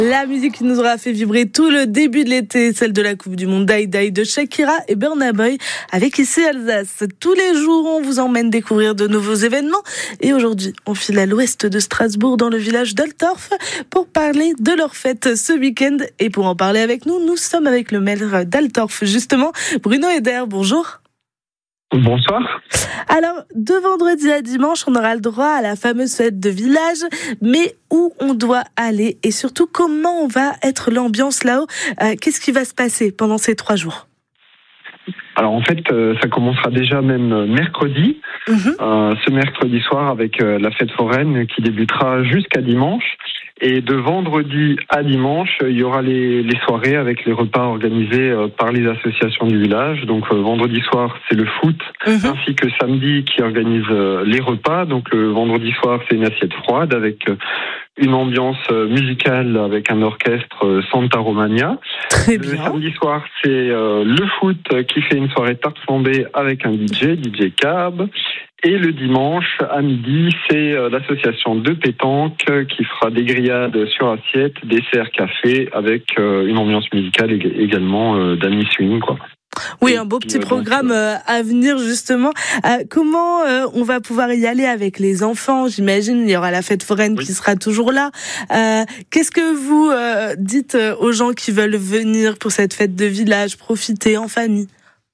La musique qui nous aura fait vibrer tout le début de l'été, celle de la Coupe du Monde Die Die de Shakira et Burna Boy avec Ici Alsace. Tous les jours, on vous emmène découvrir de nouveaux événements. Et aujourd'hui, on file à l'ouest de Strasbourg, dans le village d'Altorf, pour parler de leur fête ce week-end. Et pour en parler avec nous, nous sommes avec le maire d'Altorf, justement, Bruno Eder. Bonjour. Bonsoir. Alors, de vendredi à dimanche, on aura le droit à la fameuse fête de village, mais où on doit aller et surtout comment va être l'ambiance là-haut. Qu'est-ce qui va se passer pendant ces 3 jours ? Alors en fait, ça commencera déjà même mercredi, ce mercredi soir avec la fête foraine qui débutera jusqu'à dimanche. Et de vendredi à dimanche, il y aura les soirées avec les repas organisés par les associations du village. Donc vendredi soir, c'est le foot, ainsi que samedi qui organise les repas. Donc le vendredi soir, c'est une assiette froide avec une ambiance musicale avec un orchestre Santa Romagna. Très bien. Le samedi soir, c'est le foot qui fait une soirée tarte flambée avec un DJ Cab. Et le dimanche, à midi, c'est l'association de pétanque qui fera des grillades sur assiette, dessert, café, avec une ambiance musicale également d'Annie Swing, quoi. Oui, un beau petit programme à venir, justement. Comment on va pouvoir y aller avec les enfants ? J'imagine, il y aura la fête foraine qui sera toujours là. Qu'est-ce que vous dites aux gens qui veulent venir pour cette fête de village, profiter en famille ?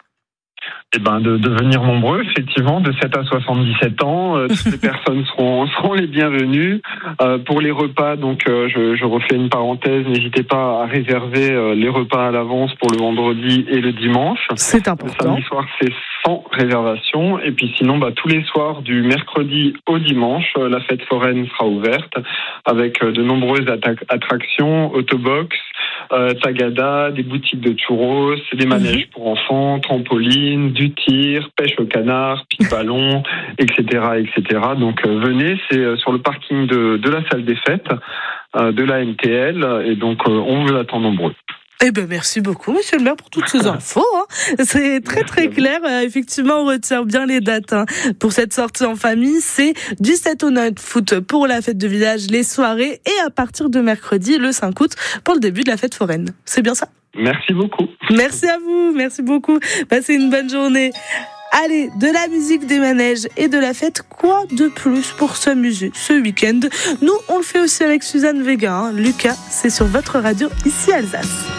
Eh ben, de venir nombreux, effectivement, de 7 à 77 ans. Toutes les personnes seront les bienvenues. Pour les repas, donc, je refais une parenthèse. N'hésitez pas à réserver les repas à l'avance pour le vendredi et le dimanche. C'est important. Le samedi soir, c'est sans réservation. Et puis sinon, tous les soirs, du mercredi au dimanche, la fête foraine sera ouverte avec de nombreuses attractions, autobox, tagada, des boutiques de churros, des manèges pour enfants, trampolines, du tir, pêche au canard, pique-ballon, etc., etc. Donc venez, c'est sur le parking de la salle des fêtes, de la MTL, et donc on vous attend nombreux. Eh ben merci beaucoup, monsieur le maire, pour toutes ces infos. C'est très très clair. Effectivement, on retient bien les dates pour cette sortie en famille. C'est du 7 au 9 foot pour la fête de village, les soirées, et à partir de mercredi, le 5 août, pour le début de la fête foraine. C'est bien ça ? Merci beaucoup. Merci à vous, merci beaucoup. Passez une bonne journée. Allez, de la musique, des manèges et de la fête, quoi de plus pour s'amuser ce week-end ? Nous, on le fait aussi avec Suzanne Vega. Lucas, c'est sur votre radio, ici Alsace.